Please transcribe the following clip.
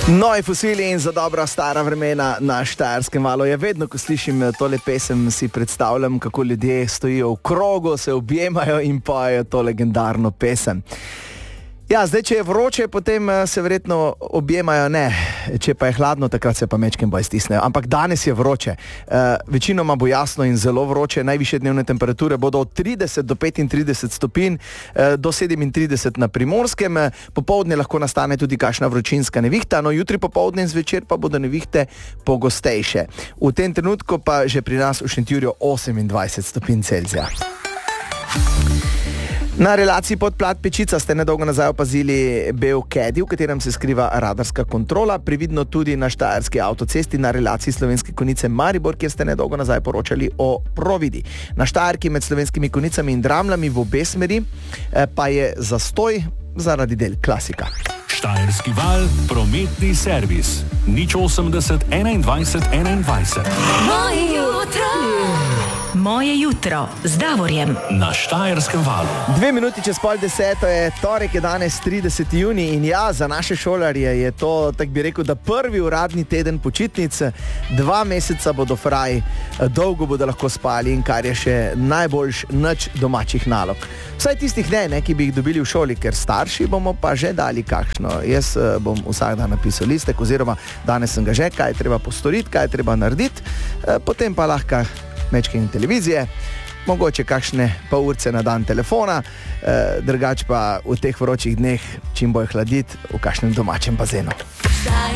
Novi fosili in za dobra stara vremena na Štajerskem valu. Ja, vedno, ko slišim tole pesem, si predstavljam, kako ljudje stojijo v krogu, se objemajo in pojejo to legendarno pesem. Ja, zdaj, če je vroče, potem se verjetno objemajo, ne. Če pa je hladno, takrat se pa mečkem bolj stisnejo. Ampak danes je vroče. Večinoma bo jasno in zelo vroče. Najvišje dnevne temperature bodo od 30 do 35 stopinj, do 37 na Primorskem. Popoldne lahko nastane tudi kakšna vročinska nevihta, no jutri popoldne in zvečer pa bodo nevihte pogostejše. V tem trenutku pa že pri nas v Šentjurju 28 stopinj Celzija. Na relaciji Podplat-Pečica ste nedolgo nazaj opazili bel Caddy, v katerem se skriva radarska kontrola, previdno tudi na štajerski avtocesti na relaciji Slovenske Konjice-Maribor, kjer ste nedolgo nazaj poročali o providi. Na Štajerki med Slovenskimi Konjicami in Dramljami v obe smeri pa je zastoj zaradi del klasika. Štajerski val, prometni servis. 080 21 21. Moje jutro z Davorjem Na Štajerskem valu. 2 minuti čez 9:30 je torek, je danes 30. junij in ja, za naše šolarje je to, tak bi rekel, da prvi uradni teden počitnic. 2 meseca bodo fraj, dolgo bodo lahko spali in kar je še najboljš, nič domačih nalog. Vsaj tistih ne, ki bi jih dobili v šoli, ker starši bomo pa že dali kakšno. Jaz bom vsak dan napisal listek, oziroma danes sem ga že, kaj je treba postoriti, kaj je treba narediti, potem pa lahko mečke in televizije, mogoče kakšne pol urce na dan telefona, drugač pa v teh vročih dneh čim bolj hladiti v kakšnem domačem bazenu.